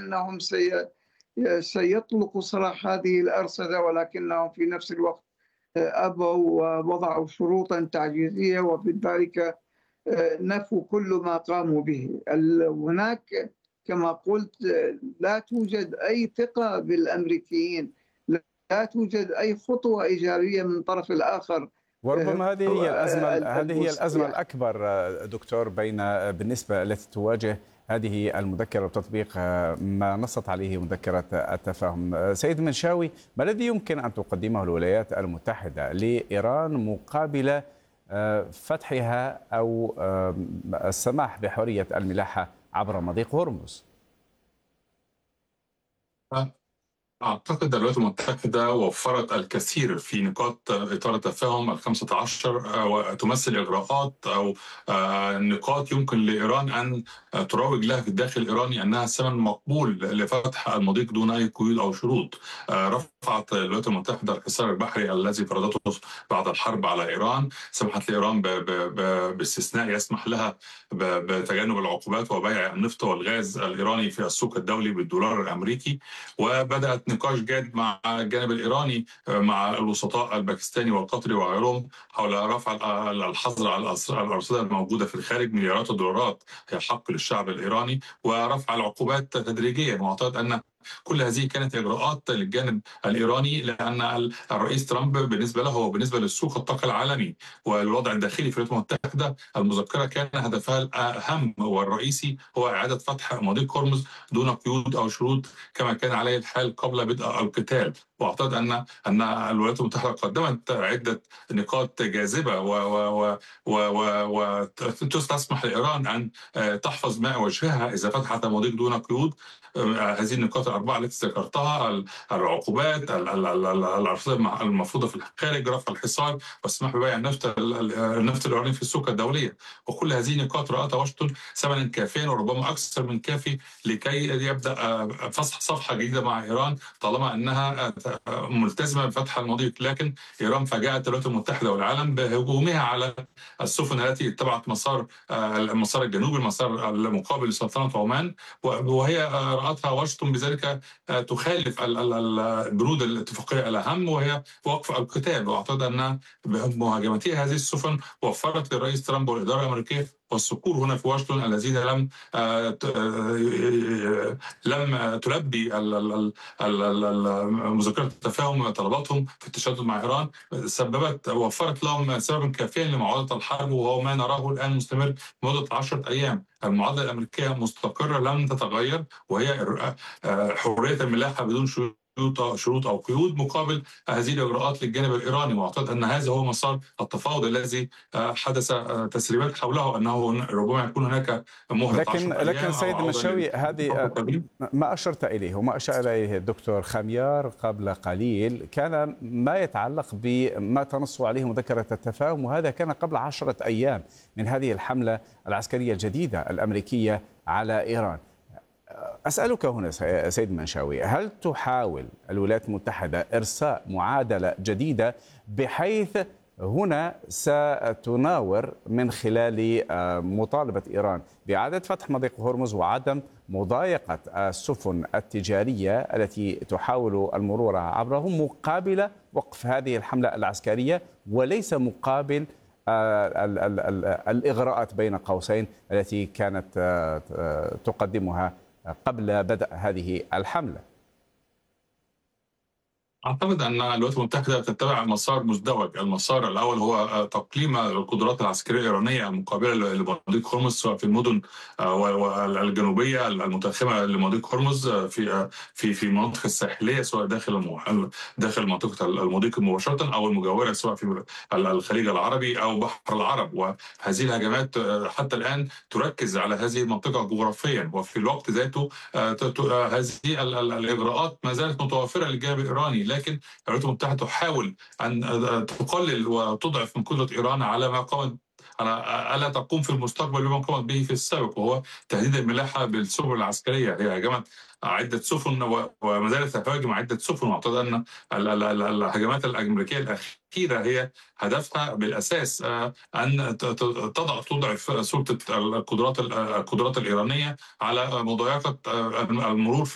أنهم سيطلقوا سراح هذه الأرصدة، ولكنهم في نفس الوقت أبوا ووضعوا شروطا تعجيزية، وبذلك نفوا كل ما قاموا به. هناك كما قلت لا توجد أي ثقة بالأمريكيين، لا توجد أي خطوة إيجابية من الطرف الآخر. وربما هذه هي الأزمة الأكبر دكتور بالنسبة التي تواجه هذه المذكرة وتطبيق ما نصت عليه مذكرة التفاهم. سيد منشاوي، ما الذي يمكن أن تقدمه الولايات المتحدة لإيران مقابل فتحها أو السماح بحرية الملاحة عبر مضيق هرمز؟ أعتقد الولايات المتحدة وفرت الكثير في نقاط إطار التفاهم ال15، وتمثل إجراءات أو نقاط يمكن لإيران أن تروج لها في الداخل الإيراني أنها ثمن مقبول لفتح المضيق دون أي قيود أو شروط. رفعت الولايات المتحدة الحصار البحري الذي فرضته بعد الحرب على إيران، سمحت لإيران باستثناء يسمح لها بتجنب العقوبات وبيع النفط والغاز الإيراني في السوق الدولي بالدولار الأمريكي. وبدأت نقاش جاد مع الجانب الإيراني مع الوسطاء الباكستاني والقطري وغيرهم حول رفع الحظر على الأرصدة الموجودة في الخارج مليارات الدولارات هي حق للشعب الإيراني، ورفع العقوبات تدريجيا. واعتقد أن كل هذه كانت إجراءات للجانب الإيراني، لأن الرئيس ترامب بالنسبة له وبالنسبة للسوق الطاقة العالمي والوضع الداخلي في الولايات المتحدة، المذكرة كان هدفها الأهم والرئيسي هو إعادة فتح مضيق هرمز دون قيود أو شروط كما كان عليه الحال قبل بدء القتال. واعتقد أن الولايات المتحدة قدمت عدة نقاط جاذبة وتسمح لإيران أن تحفظ ماء وجهها إذا فتحت مضيق دون قيود. هذه النقاط الأربعة التي ذكرتها، العقوبات، الأرصدة المفروضة في الخارج، رفع الحصار، والسماح ببيع النفط الإيراني في السوق الدولية، وكل هذه نقاط رأتها واشنطن ثمنا كافيا وربما أكثر من كافي لكي يبدأ فصح صفحة جديدة مع إيران طالما أنها ملتزمة بفتح المضيق. لكن إيران فاجأت الولايات المتحدة والعالم بهجومها على السفن التي اتبعت المسار الجنوبي، المسار المقابل لسلطنة عمان، وهي رأتها واشنطن بذلك تخالف البنود الاتفاقية الأهم وهي وقف القتال. وأعتقد أن بمهاجمتها هذه السفن وفرت للرئيس ترامب والإدارة الأمريكية والصقور هنا في واشنطن الذين لم تلبي مذكرة التفاهم طلباتهم في التشدد مع إيران، وفرت لهم سببا كافيا لمعارضة الحرب، وهو ما نراه الآن مستمر لمدة 10 أيام. المعادلة الأمريكية مستقرة لم تتغير، وهي حرية الملاحة بدون شروط أو قيود مقابل هذه الإجراءات للجانب الإيراني. وأعتقد أن هذا هو مسار التفاوض الذي حدث تسريبات حوله أنه ربما يكون هناك مهلة 10 أيام. لكن سيد منشاوي، هذه ما أشرت إليه وما أشار إليه الدكتور خميار قبل قليل كان ما يتعلق بما تنص عليه مذكرة التفاهم، وهذا كان قبل 10 أيام من هذه الحملة العسكرية الجديدة الأمريكية على إيران. أسألك هنا سيد منشاوي، هل تحاول الولايات المتحدة إرساء معادلة جديدة بحيث هنا ستناور من خلال مطالبة إيران بإعادة فتح مضيق هرمز وعدم مضايقة السفن التجارية التي تحاول المرور عبره مقابل وقف هذه الحملة العسكرية وليس مقابل الإغراءات بين قوسين التي كانت تقدمها قبل بدء هذه الحملة؟ أعتقد أن الولايات المتحدة تتبع مسار مزدوج. المسار الأول هو تقليم القدرات العسكرية الإيرانية المقابلة لمضيق هرمز سواء في المدن الجنوبية المتأخمة لمضيق هرمز في المناطق الساحلية، سواء داخل منطقة المضيق مباشرة أو المجاورة، سواء في الخليج العربي أو بحر العرب. وهذه الهجمات حتى الآن تركز على هذه المنطقة جغرافيا، وفي الوقت ذاته هذه الإجراءات ما زالت متوفرة للجانب الإيراني. لكن الولايات المتحدة تحاول أن تقلل وتضعف من قدرة إيران على ما قامت ألا تقوم في المستقبل بما قامت به في السابق، وهو تهديد الملاحة بالسفن العسكرية. هي هجمت عدة سفن وما زالت تهاجم عدة سفن. واعتقد أن الهجمات الأمريكية الأخيرة هي هدفها بالأساس أن تضعف سلطة القدرات الإيرانية على مضايقة المرور